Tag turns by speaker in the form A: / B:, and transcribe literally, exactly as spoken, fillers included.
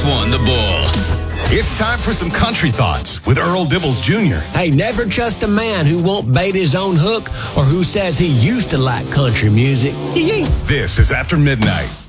A: won the bull. It's time for some country thoughts with Earl Dibbles Junior
B: Hey, never trust a man who won't bait his own hook or who says he used to like country music.
A: This is After Midnight.